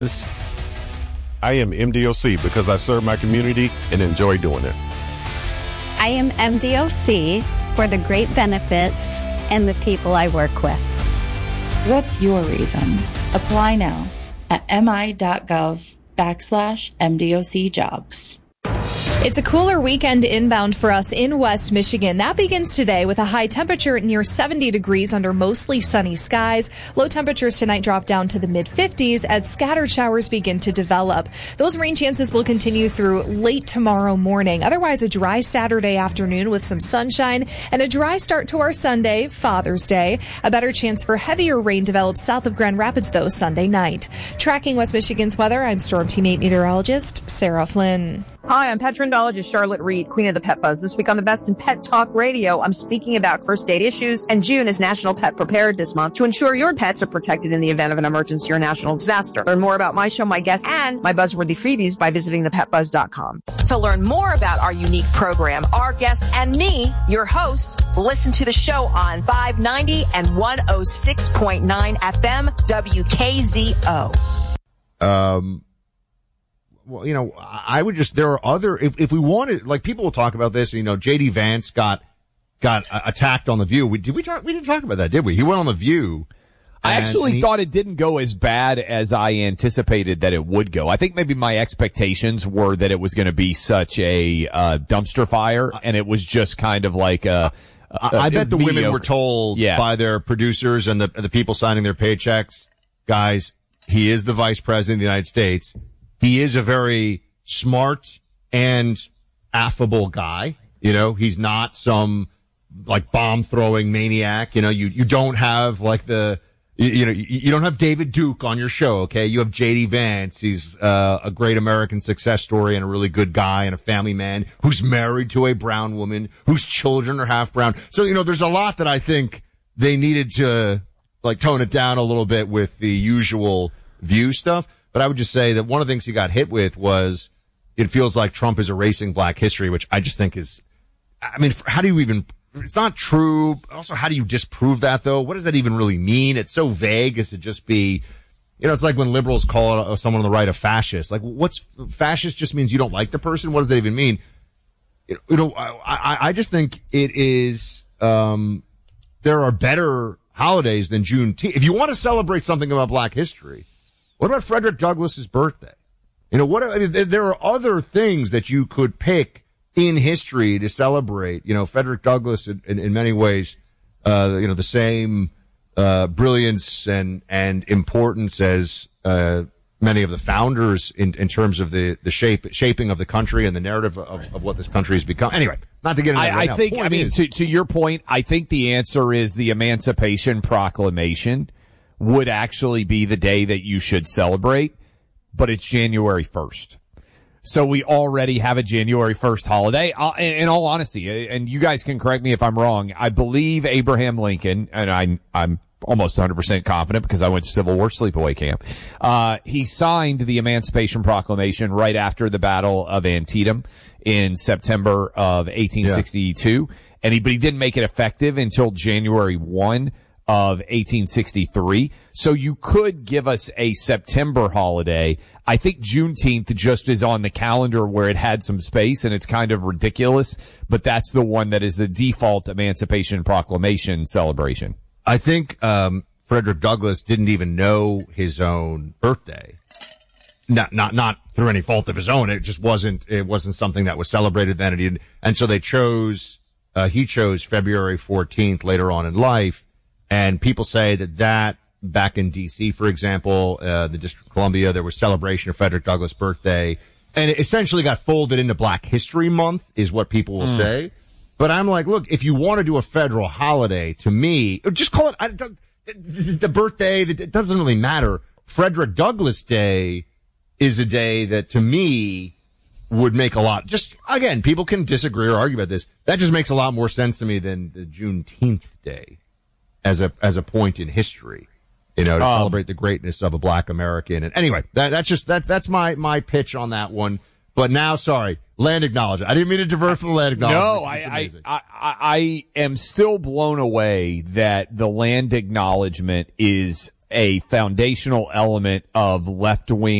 I am MDOC because I serve my community and enjoy doing it. I am MDOC for the great benefits and the people I work with. What's your reason? Apply now at mi.gov/MDOC jobs. It's a cooler weekend inbound for us in West Michigan. That begins today with a high temperature near 70 degrees under mostly sunny skies. Low temperatures tonight drop down to the mid-50s as scattered showers begin to develop. Those rain chances will continue through late tomorrow morning. Otherwise, a dry Saturday afternoon with some sunshine and a dry start to our Sunday, Father's Day. A better chance for heavier rain develops south of Grand Rapids, though, Sunday night. Tracking West Michigan's weather, I'm Storm Team 8 meteorologist Sarah Flynn. Hi, I'm petrendologist Charlotte Reed, queen of the Pet Buzz. This week on the Best in Pet Talk Radio, I'm speaking about first aid issues, and June is National Pet Preparedness Month to ensure your pets are protected in the event of an emergency or national disaster. Learn more about my show, my guests, and my buzzworthy freebies by visiting thepetbuzz.com. To learn more about our unique program, our guests, and me, your host, listen to the show on 590 and 106.9 FM WKZO. Well, I would just, there are other, if we wanted, like, people will talk about this, J.D. Vance got attacked on The View. We didn't talk about that, did we? He went on The View. I actually thought it didn't go as bad as I anticipated that it would go. I think maybe my expectations were that it was going to be such a dumpster fire, and it was just kind of like I bet the mediocre. Women were told by their producers and the people signing their paychecks, guys, he is the vice president of the United States. He is a very smart and affable guy. He's not some like bomb throwing maniac. You don't have like you don't have David Duke on your show. Okay. You have J.D. Vance. He's, a great American success story and a really good guy and a family man who's married to a brown woman whose children are half brown. So, there's a lot that I think they needed to like tone it down a little bit with the usual View stuff. But I would just say that one of the things he got hit with was it feels like Trump is erasing black history, which I just think is, how do you even, it's not true. Also, how do you disprove that though? What does that even really mean? It's so vague as to just be, it's like when liberals call someone on the right a fascist. Like fascist just means you don't like the person. What does that even mean? I just think it is, there are better holidays than Juneteenth. If you want to celebrate something about black history, what about Frederick Douglass's birthday? There are other things that you could pick in history to celebrate. Frederick Douglass in many ways, the same, brilliance and importance as, many of the founders in terms of the shaping of the country and the narrative of what this country has become. Anyway, not to get into I think, to your point, I think the answer is the Emancipation Proclamation would actually be the day that you should celebrate, but it's January 1st. So we already have a January 1st holiday. In all honesty, and you guys can correct me if I'm wrong, I believe Abraham Lincoln, and I'm almost 100% confident because I went to Civil War sleepaway camp, he signed the Emancipation Proclamation right after the Battle of Antietam in September of 1862. Yeah. But he didn't make it effective until January 1 of 1863. So you could give us a September holiday. I think Juneteenth just is on the calendar where it had some space and it's kind of ridiculous, but that's the one that is the default Emancipation Proclamation celebration. I think, Frederick Douglass didn't even know his own birthday. Not through any fault of his own. It just wasn't something that was celebrated then. And so he chose February 14th later on in life. And people say that back in D.C., for example, the District of Columbia, there was celebration of Frederick Douglass' birthday. And it essentially got folded into Black History Month, is what people will say. But I'm like, look, if you want to do a federal holiday, to me, just call it the birthday. It doesn't really matter. Frederick Douglass Day is a day that, to me, would make a lot. Just, again, people can disagree or argue about this. That just makes a lot more sense to me than the Juneteenth Day as a point in history, to celebrate the greatness of a black American. And anyway, that's my pitch on that one. But now, sorry, land acknowledgement. I didn't mean to divert from the land acknowledgement. No, I am still blown away that the land acknowledgement is a foundational element of left-wing